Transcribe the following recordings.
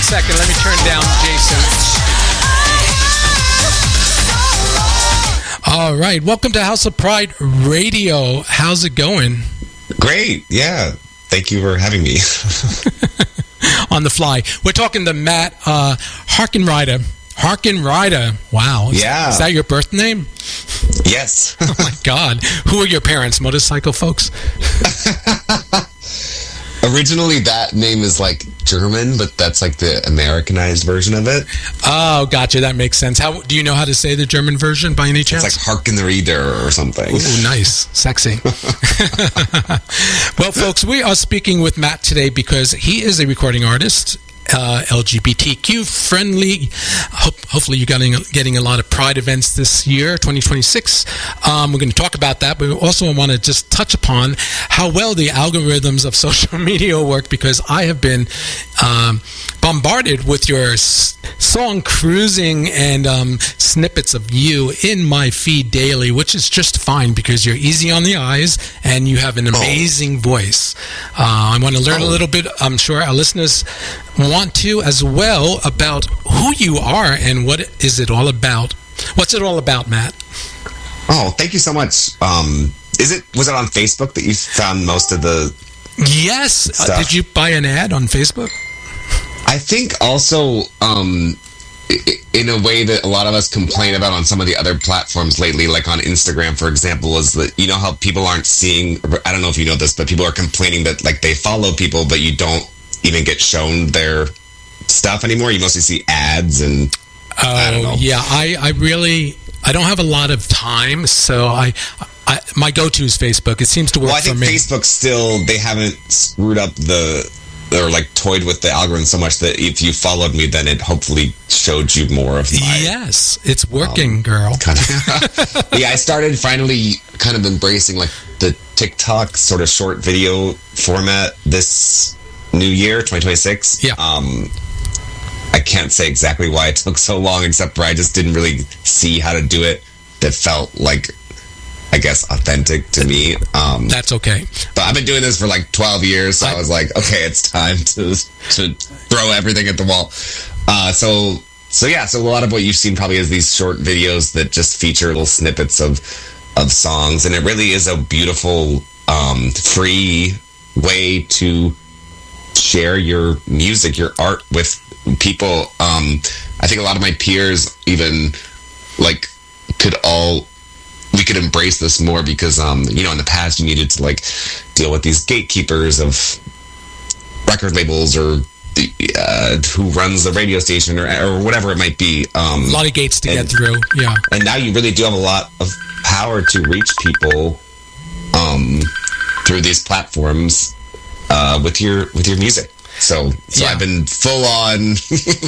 second. Let me turn down Jason. All right. Welcome to House of Pride Radio. How's it going? Great. Yeah. Thank you for having me. On the fly. We're talking to Matt Harkenrider. Harkenrider. Wow. Is that your birth name? Yes. Oh, my God. Who are your parents? Motorcycle folks? Originally, that name is like German, but that's like the Americanized version of it. Oh, gotcha. That makes sense. How do you know how to say the German version by any chance? It's like Harkenrider or something. Ooh, nice. Sexy. Well, folks, we are speaking with Matt today because he is a recording artist, LGBTQ friendly. Hopefully you're getting a lot of Pride events this year, 2026. We're going to talk about that, but we also want to just touch upon how well the algorithms of social media work, because I have been bombarded with your song Cruising and snippets of you in my feed daily, which is just fine because you're easy on the eyes and you have an amazing voice. I want to learn a little bit. I'm sure our listeners want to as well about who you are and what is it all about. What's it all about, Matt? Oh, thank you so much. Was it on Facebook that you found most of the Yes. Did you buy an ad on Facebook? I think also in a way that a lot of us complain about on some of the other platforms lately, like on Instagram, for example, is that, you know, how people aren't seeing, I don't know if you know this, but people are complaining that like they follow people, but you don't even get shown their stuff anymore. You mostly see ads and I don't know. Yeah, I don't have a lot of time, so my go-to is Facebook. It seems to work for me. Well, I think Facebook still, they haven't screwed up or like toyed with the algorithm so much that if you followed me, then it hopefully showed you more of my... Yes, it's working, girl. Kind of. Yeah, I started finally kind of embracing like the TikTok sort of short video format this new year, 2026. Yeah. I can't say exactly why it took so long, except for I just didn't really see how to do it that felt like, I guess, authentic to me. That's okay. But I've been doing this for like 12 years, so I was like, okay, it's time to throw everything at the wall. So a lot of what you've seen probably is these short videos that just feature little snippets of songs, and it really is a beautiful, free way to share your music, your art with people. I think a lot of my peers even like we could embrace this more because you know, in the past you needed to like deal with these gatekeepers of record labels or who runs the radio station or whatever it might be. A lot of gates to get through. Yeah. And now you really do have a lot of power to reach people through these platforms with your music. So yeah. I've been full on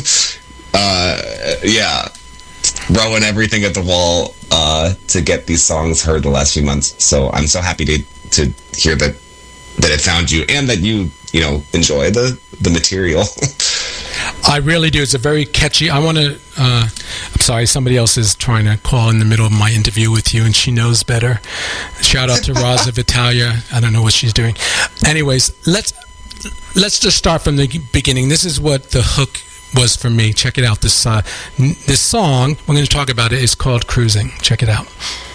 throwing everything at the wall to get these songs heard the last few months. So I'm so happy to hear that it found you and that you enjoy the material. I really do. It's a very catchy. I want to I'm sorry, somebody else is trying to call in the middle of my interview with you and she knows better. Shout out to Rosa Vitalia. I don't know what she's doing. Anyways, let's just start from the beginning. This is what the hook was for me. Check it out. This song, we're going to talk about it, is called Cruising. Check it out.